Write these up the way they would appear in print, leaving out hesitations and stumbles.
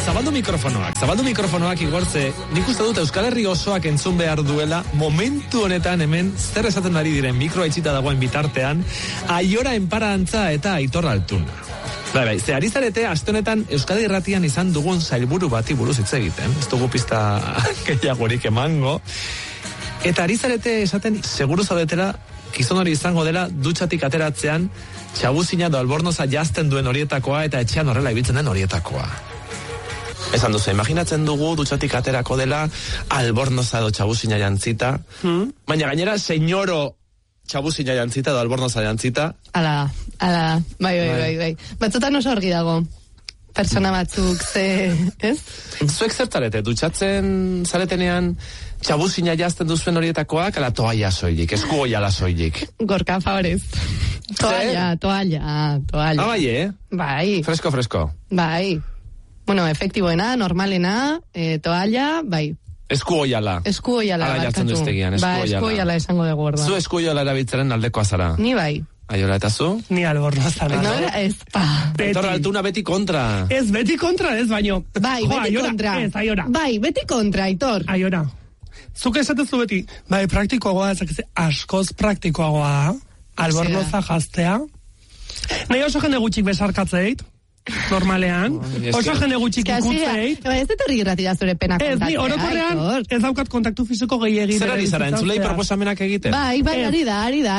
zabaldu mikrofonoak igortze, nik uste dut Euskal Herri osoak entzun behar duela, momentu honetan hemen, zer esaten ari diren mikroa itxita dagoen bitartean, Aiora Enparantza eta Aitor Altuna. Bai, ze ari zarete, aste honetan Euskadi Irratian izan dugun sailburu bati buruz hitz egiten, ez dugu pista gehiagorik emango, eta ari zarete esaten, seguru zaudetela, gizon hori izango dela, dutxatik ateratzean, txabuzina edo albornoza jazten duen horietakoa eta etxean horrela ibiltzen den horietakoa. Esan duzu, imaginatzen dugu dutxatik aterako dela albornoza edo txabuzina jantzita, baina gainera senyoro txabuzina jantzita edo albornoza jantzita. Ala, bai. Batzutan oso argi dago. Persona batzuk, ez? Zuek zertarete, dutxatzen zaretenean txabuzina jazten duzuen horietakoak, ala toalla soilik, esku oiala soilik. Gorka, favorez. Toalla. Ah, bai, Bai. Fresko. Bai. Bueno, efektiboena, normalena, toalla, bai. Esku oiala. Ala jartzen duztegian, esku oiala esango dugu orda. Zu esku oiala erabiltzaren aldekoa zara? Ni bai. Aiora, eta zu? Ni albornoza. No, ez pa. Aitor Altuna beti kontra. Ez, beti kontra, ez baino. Bai, beti Aiora, kontra. Ez, Aiora. Bai, beti kontra, Aitor. Aiora. Zuk esatezu beti, bai, praktikoagoa, askoz praktikoagoa, albornoza jaztea. Nahi oso jende gutxik besarkatzeit, normalean. Oso jende gutxik ikutzeit. Ez dut hori irratira zure pena kontatzea. Ez, ni orokorrean ez daukat kontaktu fiziko gehiagin. Zer ari zara, entzulei proposamenak egiten? Bai, ari da.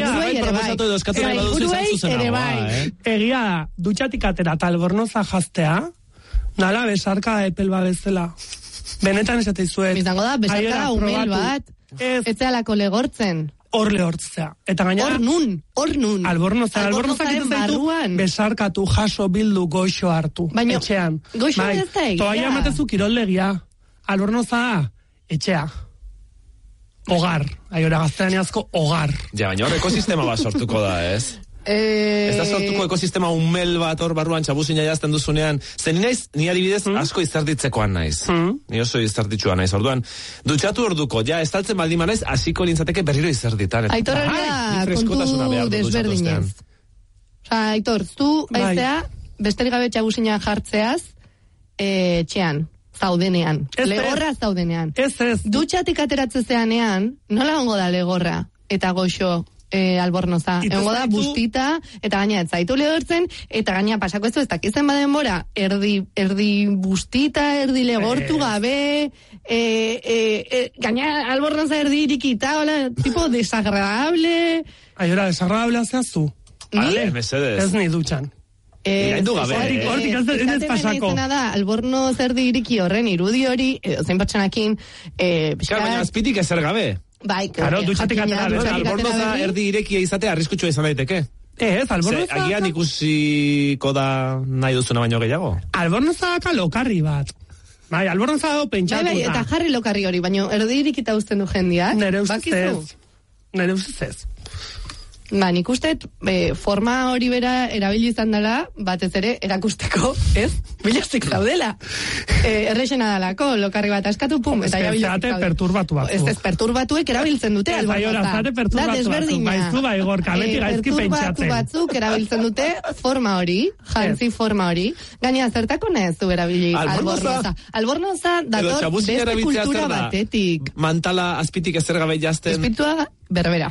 Pasaiburuei ere bai. Egia da, dutxatik atera eta albornoza jaztea, nala besarka epel babezela. Benetan esatizue. Bizango da, besarka umel bat. Ez zehalako legortzen. Hor lehortzea. Eta gainera... Hor nun. Albornoza barruan. Besarkatu, jaso, bildu, goxo hartu. Baina, etxean. Goxo ez da egia. Toaia matezu kiroldegia. Albornoza, etxea. Hogar. Aiora gazteaneazko hogar. Ja, baina hor ekosistema bat sortuko da, ez? Ez da sortuko ekosistema umel bat hor barruan txabuzina jazten duzunean. Zen ni adibidez asko izerditzekoan naiz. Ni oso izerditsua naiz. Orduan, dutxatu orduko, ja, estaltzen baldima naiz, hasiko nintzateke berriro izerditan. Aitor hori kontu desberdinez. Aitor, zu aiztea, besterik gabe txabuzina jartzeaz, txean. Zaudenean. Legorra zaudenean. Ez. Dutxatik ateratzezeanean, nola hongo da legorra eta goxo albornoza. Egongo da bustita, eta gaina ez zaitu lehortzen, eta gaina pasako ez dakizen badenbora, erdi bustita, erdi legortu gabe, gaina albornoza erdi irikita, hola, tipo desagradable. Aiora, desagradable hazeazu. Ni? Mesedez. Ez ni dutxan. Iraindu gabe. Hortik ez pasako. Albornoz erdi iriki horren irudi hori, zein pertsonakin, baina azpitik ezer gabe. Bai, claro, dutxatik atera. Albornoza erdi irekia izatea arriskutsua izan daiteke. Ez, albornoza... Agian ikusiko da nahi duzuna baino gehiago. Albornoza lokarri bat. Bai, albornoza pentsatu da. Bai, eta jarri lokarri hori, baino erdi irikita uzten du jendiak. Nere ustez ez. Ba, nik uste, forma hori bera erabili izan dela, batez ere, erakusteko, ez? Bilastik zaudela. Errexena dalako, lokarri bat askatu, pum, eta erabiltzen zaudela. Ez perturbatu batzu. Ez perturbatuek erabiltzen dute, albornoza. Zate perturbatu batzu, baizu bai gorka, beti gaizki pentsatzen. Perturbatu batzuk erabiltzen dute forma hori, jantzi forma hori, gaina zertako nezu erabili albornoza. Albornoza dator beste kultura batetik. Mantala azpitik ezer gabe jazten. Espitua berbera.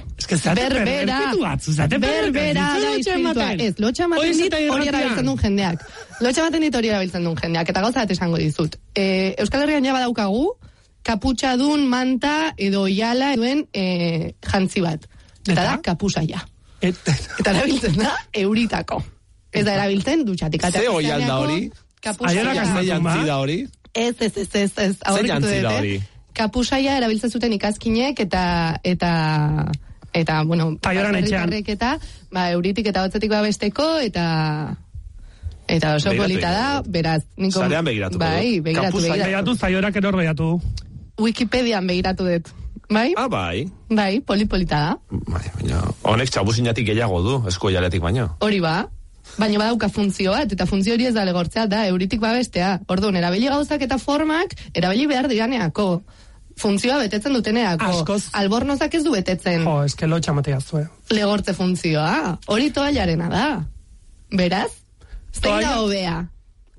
Berbera da espiritua. Ez, lotxa maten dit hori erabiltzen duen jendeak. Eta gauza bat esango dizut. Euskal Herrian ja badaukagu, kaputxadun, manta edo oiala duen jantzi bat. Eta da, kapusaia. Eta erabiltzen da, euritako. Ez da erabiltzen, dutxatik. Ze oial da hori? Kapusaia. Ze jantzi da hori? Ez. Ze jantzi da hori? Kapusaia erabiltzen zuten ikaskinek eta bueno, Aioran etxean. Euritik eta hotzetik babesteko eta oso polita da, beraz. Zarean begiratu. Bai, begiratu, zaiorak eror begiratu. Wikipedian begiratu dut. Bai? Ah, bai. Bai, polita da. Baina, honek txabuzinatik gehiago du, eskuoialetik baino. Hori ba. Baina badauka funtzio bat, eta funtzio hori ez da legortzea, da euritik babestea. Orduan, erabili gauzak eta formak, erabili behar diraneako. Funtzioa betetzen duteneako. Askoz. Albornozak ez du betetzen. Jo, eske lotxa matea zue. Legortze funtzioa. Hori toallarena da. Beraz? Zein da hobea?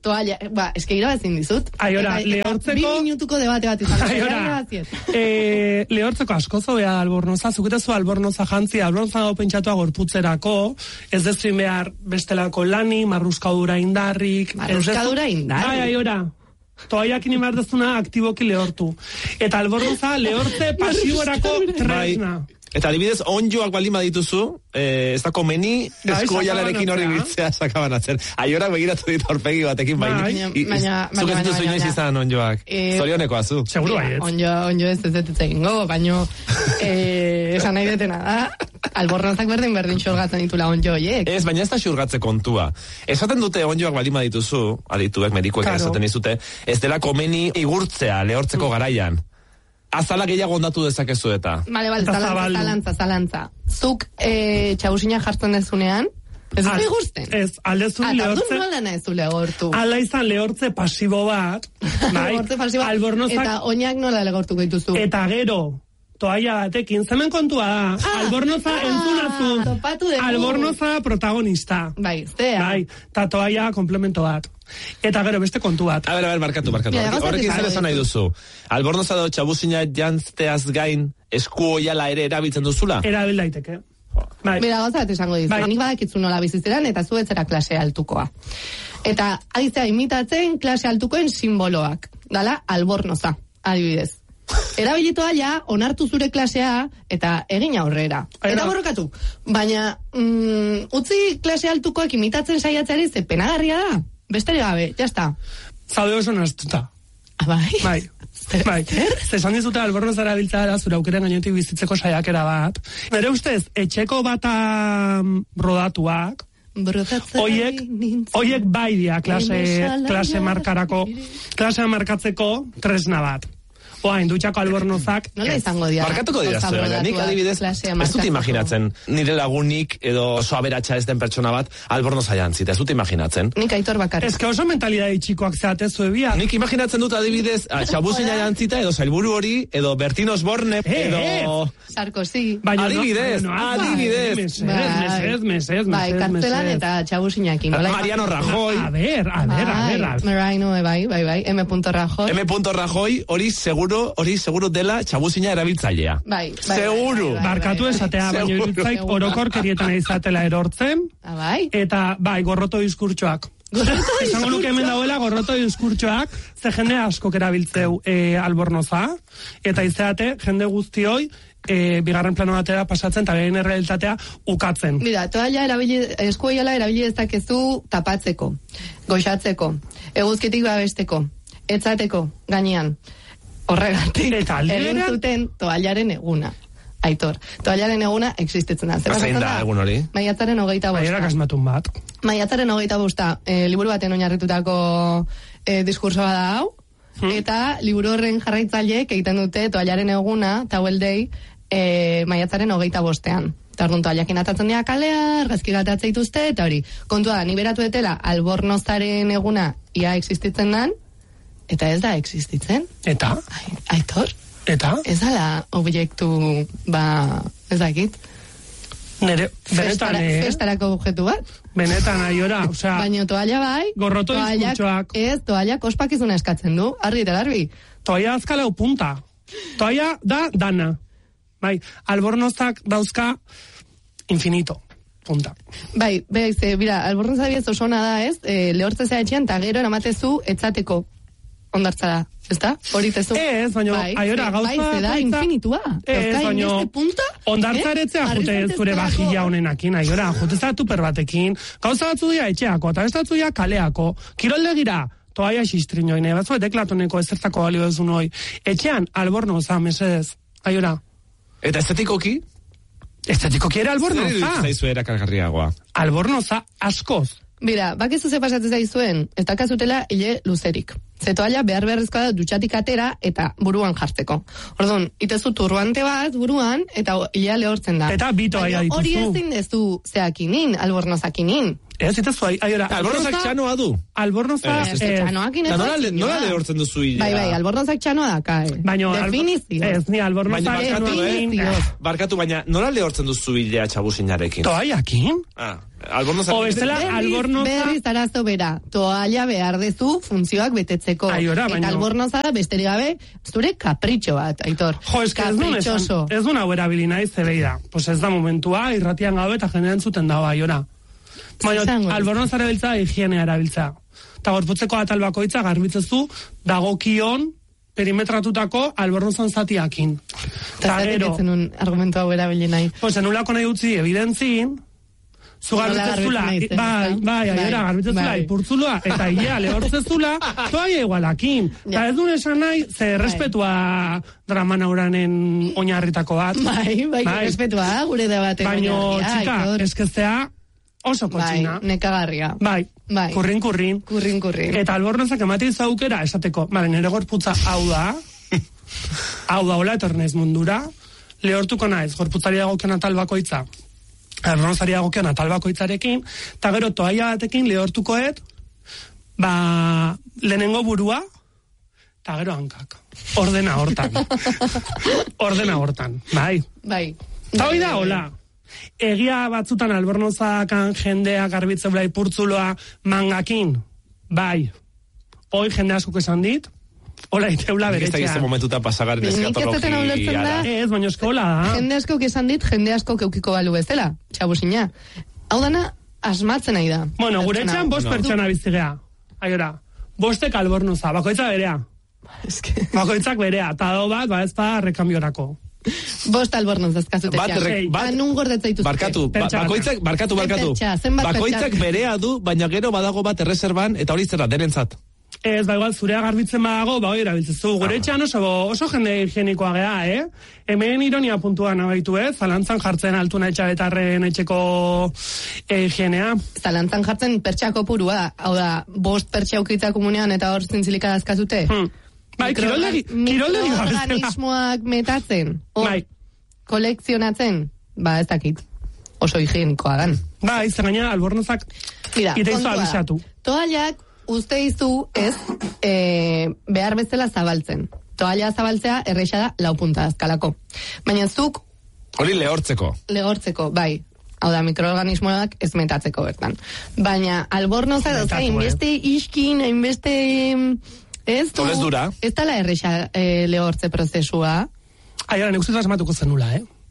toalla, eske irabazin dizut. Aiora, lehortzeko... 2 minutuko debate bat izan. Aiora, lehortzeko asko zobea albornoza, zuketezu albornoza jantzi, albornoza gau pentsatua gorputzerako, ez dezuin behar bestelako lani, marruskadura indarrik... Marruskadura indarrik? Aiora. Toaiak inimar dezuna aktiboki lehortu. Eta albornoza lehortze pasiborako tresna. Eta adibidez, onjoak balima dituzu, ez da komeni, eskoialarekin hori biltzea sakaban atzen. Aiorak begiratu dit horpegi batekin baina. Zuk ez dituzu inoiz izan onjoak. Zorioneko azu. Seguro baiet. Onjo ez egingo, baina esan nahi detena da. Albornozak berdin xurgatzen ditula onjo horiek. Ez, baina ez da xurgatze kontua. Esaten dute onjoak balima dituzu, adituek, medikuek esaten dizute, ez dela komeni igurtzea lehortzeko garaian. Azala gehiago ondatu dezakezu eta. Bale, zalantza. Zuk txabusina jartzen dezunean, ez dut igusten. Ez, aldezun lehortze... Eta nola nahi zu lehortu. Ala izan lehortze pasibo bat. Lehortze pasibo bat, eta oinak nola lehortuko dituzu. Eta gero, toalla batekin, zemen kontua da, albornoza entzunazu, albornoza protagonista. Bai, zea. Bai, eta toalla komplemento bat. Eta gero beste kontu bat. A ber, markatu. Horrekin zer esan nahi duzu. Albornoza edo txabuzina jantzteaz gain esku oiala ere erabiltzen duzula? Erabil daiteke. Bai. Bera, gauza bat esango dizu. Nik badakitzu nola bizitzeran eta zu etzera klase altukoa. Eta aiztea imitatzen klase altukoen simboloak. Dala, albornoza, adibidez. Erabilitu aia, onartu zure klasea eta egin aurrera. Eta borrokatu. Baina, utzi klase altukoak imitatzen saiatzeari ze penagarria da. Besterik gabe, jazta. Zaude oso naztuta. Bai. Zesan dizute albornoza erabiltzea da zure aukeren gainetik bizitzeko saiakera bat. Nere ustez, etxeko bata rodatuak, oiek bai dia klase markatzeko tresna bat. Oain, dutxako albornozak... Nola izango dira? Markatuko dira zuela. Nik adibidez, ez dut imaginatzen nire lagunik edo oso aberatsa ez den pertsona bat albornoza jantzita. Ez dut imaginatzen. Nik Aitor bakarrik. Ez que oso mentalidade txikoak zeate zuebia. Nik imaginatzen dut adibidez txabuzina jantzita edo zailburu hori edo Bertin Osborne edo... Sarkozy. Adibidez. Mesez. Bai, kartzelan eta txabuzinakin. Mariano Rajoy. A ver. Marino, bai. M. Rajoy. M. Rajoy hori seguro dela txabuzina erabiltzailea. Bai. Seguro. Barkatu esatea, baina irutzait orokor kerietan izatela erortzen. Bai. Eta, bai, gorroto diskurtsoak. Esango nuke hemen dauela gorroto diskurtsoak, ze jende askok erabiltzeu albornoza, eta izaate, jende guztioi, bigarren plano batera pasatzen, eta behin errealitatea ukatzen. Mira, toalla eskuoiala erabili dezakezu tapatzeko, goxatzeko, eguzkitik babesteko, etzateko, gainean. Horregatik, egin zuten toallaren eguna. Aitor, toallaren eguna existitzen da. Zein da egun hori? Maiatzaren 25. Maiarak asmatun bat. Maiatzaren 25. Liburu baten oinarritutako diskursoa da hau, eta liburu horren jarraitzaileek egiten dute toallaren eguna, Towel Day, maiatzaren 25. Eta orduan toallakin atatzen dira kalea, argazki gatatzen dituzte, eta hori. Kontua da, ni beratu detela, albornozaren eguna ia existitzen dan, eta ez da existitzen. Eta? Aitor? Eta? Ez dala objektu, ez dakit. Nere, benetan, Festarako objektu bat. Benetan, aiora, osea... Baina toalla bai... Gorroto diskurtsoak. Ez, toallak ospakizuna eskatzen du, argi eta garbi. Toalla azkalau punta. Toalla da dana. Bai, albornozak dauzka infinito. Punta. Bai, bira, albornoza bidez oso ona da, ez? Lehortzea etxean, eta gero eramatezu etzateko ondartzara, ez da? Hori tezu. Ez, baina, aiora, gauza... Bai, zeda infinitua. Ez, baina, ondartzaretzea jute zure bajilla honenakin, aiora, jute zara tuper batekin, gauza batzu dira etxeako, eta ez batzu dira kaleako, kiroldegira, toaia xistriñoine, batzu deklatoneko ezertako balio ezun hoi. Etxean, albornoza, mesedez, aiora. Eta estetikoki? Estetikoki ere albornoza. Zer zaizu erakargarriagoa? Albornoza askoz. Bira, bakizu ze pasatzen zaizuen, ez dakazutela hile luzerik. Ze toalla beharrezkoa da dutxatik atera eta buruan jartzeko. Orduan, itezu turruante bat buruan eta hilea lehortzen da. Eta bi toalla dituzu. Hori ezin dezu zeakinin, albornozakinin. Ez, itezu, aiora. Albornozak txanoa du. Albornoza... Txanoakin ez nola lehortzen duzu hilea? Bai, albornozak txanoa daka, definizio. Ez, ni albornoza... Barkatu, baina nola lehortzen duzu hilea txabuzinarekin? Toaiakin? Albornoza... O bestela, albornoza... Berriz arazo bera, toalla behar dezu funtzioak betetzeko. Aiora, baina... Eta albornoza da, besterik gabe, zure kapritxo bat, Aitor. Jo, eske ez duna erabili nahi zebeida. Pues ez da momentua, irratian gabe eta jendean zuten dago, aiora. Baina, albornoza erabiltza, higienea erabiltza. Eta gorputzeko atal bakoitza garbitzezu dagokion perimetratutako albornozan zatiakin. Eta gero... un argumentu hau erabili nahi. Pues enulako nahi utzi evidentzin, zu garbitzezula, garbitzezula, ipurtzulua, eta hilea lehortzezula, toaia igualakin. Eta ez duen esan nahi, ze respetua drama nauranen oinarritako bat. Bai, respetua, gure da baten oinarria. Baina, txika, eskeztea, oso kotxina. Bai, nekagarria. Bai, kurrin. Eta albornozak ematen zaukera esateko, nire gorputza hau da, hola etornez mundura, lehortuko naiz, gorputzari dagokion atal bakoitza, albornozari dagokion atal bakoitzarekin, eta gero toaia batekin lehortukoet, lehenengo burua, eta gero hankak. Ordena hortan. Bai. Eta hoi da, hola. Egia batzutan albornozakan jendea garbitzeula ipurtzuloa mangakin, bai. Hoi jende askok esan dit, hola iteula beretxea. Ez da momentuta pasagaren eskatologi ara. Ez, baina eskola da. Jende askok esan dit, jende askok eukiko balu bezala, txabuzina. Hau dana, asmatzen nahi da. Bueno, gure etxean 5 pertsona bizigea. Aiora, 5 albornoza, bakoitza berea. Bakoitzak berea, eta do bat, ez da rekambiorako. 5 albornoz azkazute nun gordetzea ituzte. Barkatu. Bakoitzak berea du, baina gero badago bat erreserban, eta hori zera, derentzat. Ez, igual, zurea garbitzen badago, hori erabiltzezu. Gure etxean oso jende higienikoa gea, Hemen ironia puntuan abaitu, zalantzan jartzen Altuna Etxabetarren etxeko higienea. Zalantzan jartzen pertsako purua, hau da, 5 pertsa ukitza komunean eta hor zintzilika azkazute. Bai, kirolderi mikroorganismoak metatzen, kolekzionatzen, ez dakit, oso higienikoa dan. Bai, zer gaina albornozak iteizu abisatu. Toallak uste izu ez behar bezala zabaltzen. Toalla zabaltzea erreixa da 4 punta azkalako. Baina zuk... Hori lehortzeko. Bai. Hau da, mikroorganismoak ez metatzeko bertan. Baina albornoza da, hainbeste iskin, hainbeste... Ez dala erreixa lehortze prozesua. Aiora, nik uste asmatuko zenula,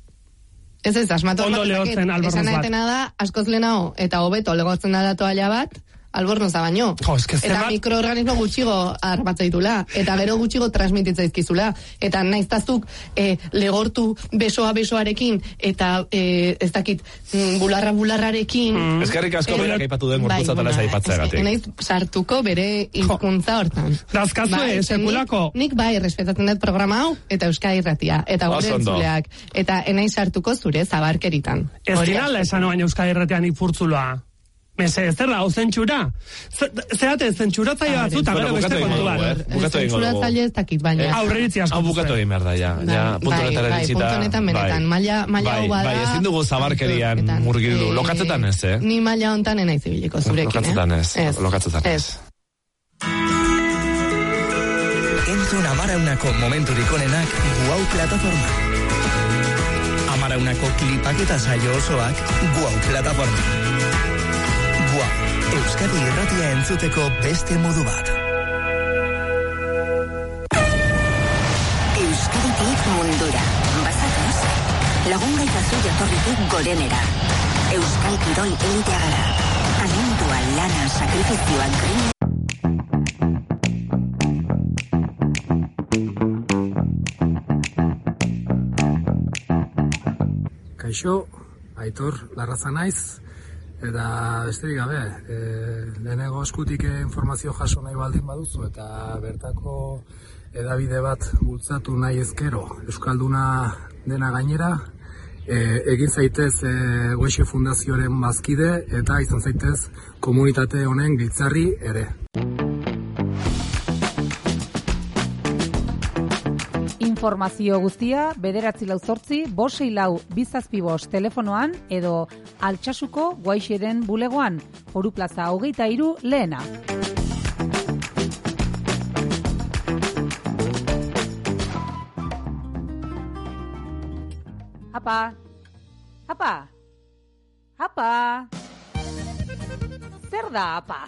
Ez asmatuko ondo lehortzen albornoz bat. Esan ahetena da, askoz lehenago, eta hobeto lehortzen da toalla bat, albornoza baino. Eta mikroorganismo gutxigo arbatza ditula, eta gero gutxigo transmititza izkizula, eta naiztazuk legortu besoarekin, eta ez dakit bularrarekin. Eskerrik asko berak aipatu den gorputzatala ez aipatzeagatik. Naiz sartuko bere hizkuntza hortan. Dazkazue, sekulako. Nik respetatzen dut programa hau, eta Euskadi Irratia, eta gure entzuleak, eta enaiz sartuko zure zabarkeritan. Ez dinala esan oain Euskadi Irratian ipurtzuloa. Mese, ez da, zentsura. Zerate, zentsura zaila batzu, eta gero beste kontua. Zentsura zaila ez dakit, baina. Aurreritzi asko. Hau bukatu egin behar da, ja. Puntu honetan benetan. Maila hau bada. Bai, ezin dugu zabarkerian murgildu. Lokatzetan ez, Ni maila hontan enaiz ibiliko zurekin, Lokatzetan ez. Entzun Amaraunako momenturik onenak Guau plataforma. Amaraunako klipak eta saio osoak Guau plataforma. Euskadi Irratia entzuteko beste modu bat. Euskaditik mundura. Bazatoz, lagun gaitazu jatorritik gorenera. Euskal Kirol elitea gara. Alentua, lana, sakrifizioan grina. Kaixo, Aitor, Larraza naiz. Eta besterik gabe, lehenego eskutik informazio jaso nahi baldin baduzu eta bertako edabide bat bultzatu nahi ezkero Euskalduna dena gainera, egin zaitez Goixe Fundazioaren bazkide eta izan zaitez komunitate honen giltzarri ere. Informazio guztia 948-564-275 telefonoan edo Altsasuko Guaixeren bulegoan, Foru Plaza 23 lehena. Apa! Apa! Apa! Zer da apa?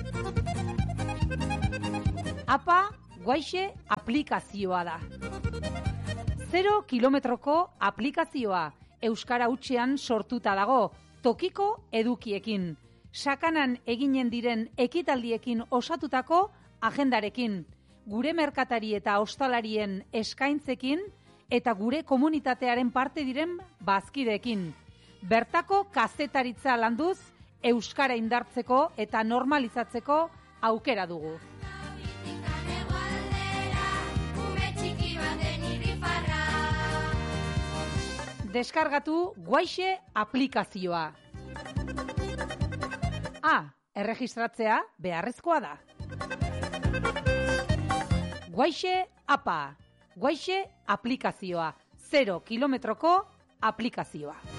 Apa Guaixe aplikazioa da. 0 kilometroko aplikazioa, euskara hutsean sortuta dago, tokiko edukiekin, sakanan eginen diren ekitaldiekin osatutako agendarekin, gure merkatari eta ostalarien eskaintzekin eta gure komunitatearen parte diren bazkideekin. Bertako kazetaritza landuz, euskara indartzeko eta normalizatzeko aukera dugu. Deskargatu Guaixe aplikazioa. Erregistratzea beharrezkoa da. Guaixe apa. Guaixe aplikazioa. 0 kilometroko aplikazioa.